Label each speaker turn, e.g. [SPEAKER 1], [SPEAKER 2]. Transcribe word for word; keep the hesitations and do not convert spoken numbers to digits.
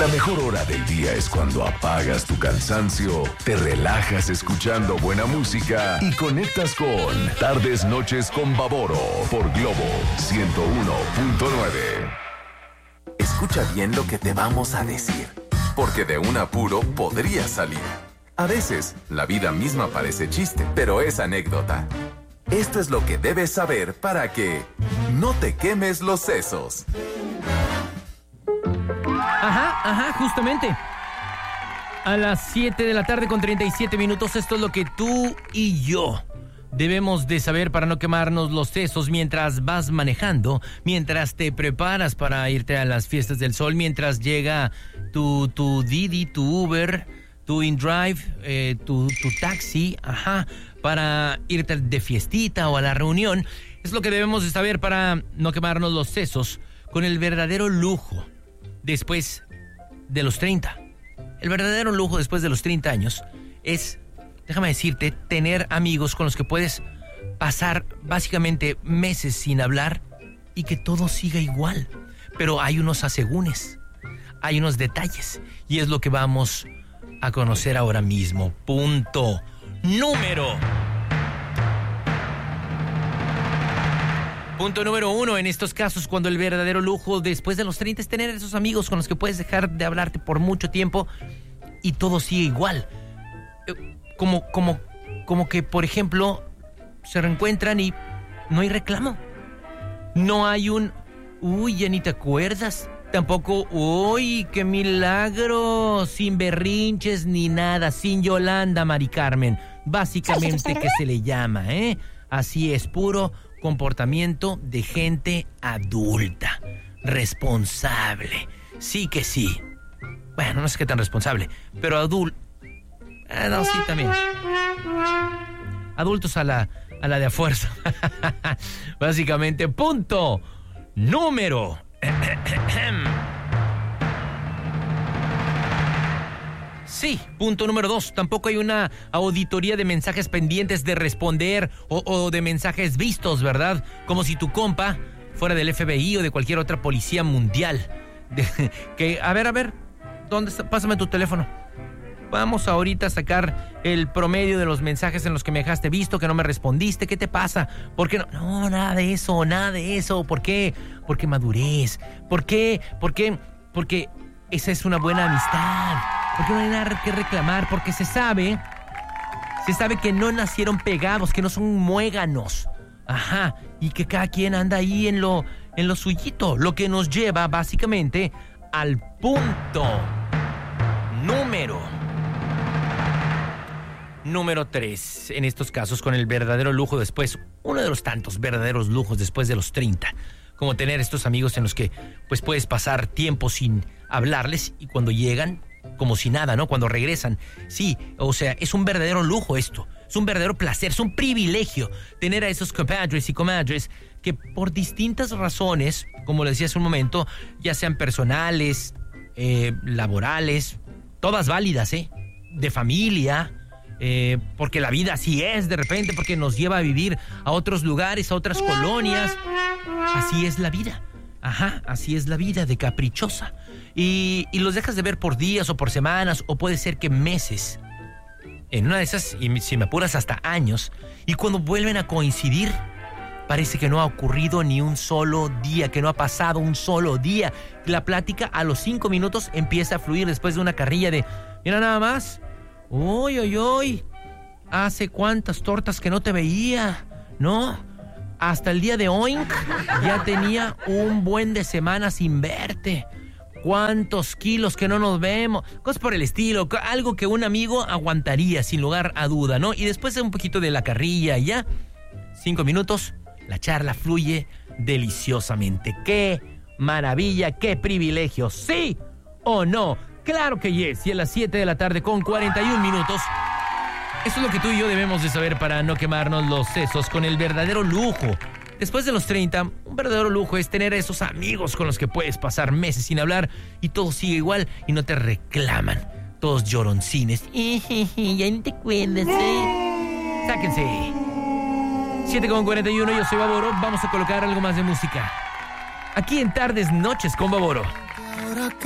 [SPEAKER 1] La mejor hora del día es cuando apagas tu cansancio, te relajas escuchando buena música y conectas con Tardes Noches con Baboro por Globo ciento uno punto nueve.
[SPEAKER 2] Escucha bien lo que te vamos a decir, porque de un apuro podría salir. A veces, la vida misma parece chiste, pero es anécdota. Esto es lo que debes saber para que no te quemes los sesos.
[SPEAKER 3] Ajá, ajá, justamente. A las siete de la tarde con treinta y siete minutos, esto es lo que tú y yo debemos de saber para no quemarnos los sesos mientras vas manejando, mientras te preparas para irte a las fiestas del sol, mientras llega tu, tu Didi, tu Uber, tu InDrive, eh, tu, tu taxi, ajá, para irte de fiestita o a la reunión. Es lo que debemos de saber para no quemarnos los sesos con el verdadero lujo después de los treinta. El verdadero lujo después de los treinta años es, déjame decirte, tener amigos con los que puedes pasar básicamente meses sin hablar y que todo siga igual. Pero hay unos asegúnes, hay unos detalles, y es lo que vamos a conocer ahora mismo. Punto número. Punto número uno, en estos casos, cuando el verdadero lujo después de los treinta es tener esos amigos con los que puedes dejar de hablarte por mucho tiempo y todo sigue igual. Como, como, como que, por ejemplo, se reencuentran y no hay reclamo. No hay un, uy, ya ni te acuerdas. Tampoco, uy, qué milagro. Sin berrinches ni nada, sin Yolanda, Mari Carmen. Básicamente que se le llama, ¿eh? Así es, puro comportamiento de gente adulta, responsable. Sí que sí. Bueno, no sé qué tan responsable, pero adulto. Eh, no, sí, también. Adultos a la, a la de a fuerza. Básicamente, punto número. Sí, punto número dos. Tampoco hay una auditoría de mensajes pendientes de responder o, o de mensajes vistos, ¿verdad? Como si tu compa fuera del F B I o de cualquier otra policía mundial. De, que, a ver, a ver, ¿dónde está? Pásame tu teléfono. Vamos ahorita a sacar el promedio de los mensajes en los que me dejaste visto, que no me respondiste. ¿Qué te pasa? ¿Por qué no? No, nada de eso, nada de eso. ¿Por qué? Porque madurez. ¿Por qué? ¿Por qué? Porque esa es una buena amistad. Porque no hay nada que reclamar. Porque se sabe, se sabe que no nacieron pegados, que no son muéganos. Ajá. Y que cada quien anda ahí en lo, en lo suyito. Lo que nos lleva básicamente al punto número Número tres, en estos casos con el verdadero lujo después, uno de los tantos verdaderos lujos después de los treinta, como tener estos amigos en los que pues puedes pasar tiempo sin hablarles y cuando llegan, como si nada, ¿no? Cuando regresan, sí, o sea, es un verdadero lujo esto, es un verdadero placer, es un privilegio tener a esos compadres y comadres que por distintas razones, como le decía hace un momento, ya sean personales, eh, laborales, todas válidas, ¿eh? De familia. Eh, porque la vida así es de repente, porque nos lleva a vivir a otros lugares, a otras colonias. Así es la vida. Ajá, así es la vida de caprichosa. Y, y los dejas de ver por días o por semanas, o puede ser que meses. En una de esas, y si me apuras, hasta años. Y cuando vuelven a coincidir, parece que no ha ocurrido ni un solo día, que no ha pasado un solo día. La plática a los cinco minutos empieza a fluir después de una carrilla de, mira nada más. Uy, uy, uy, hace cuántas tortas que no te veía, ¿no? Hasta el día de hoy ya tenía un buen de semanas sin verte. ¿Cuántos kilos que no nos vemos? Cosas por el estilo, algo que un amigo aguantaría sin lugar a duda, ¿no? Y después de un poquito de la carrilla y ya, cinco minutos, la charla fluye deliciosamente. ¡Qué maravilla, qué privilegio! ¿Sí o no? Claro que yes, y a las siete de la tarde con cuarenta y un minutos. Eso es lo que tú y yo debemos de saber para no quemarnos los sesos con el verdadero lujo. Después de los treinta, un verdadero lujo es tener a esos amigos con los que puedes pasar meses sin hablar y todo sigue igual y no te reclaman. Todos lloroncines. Ya ni te acuerdas, ¿eh? Sáquense. siete con cuarenta y uno, yo soy Baboro. Vamos a colocar algo más de música aquí en Tardes Noches con Baboro.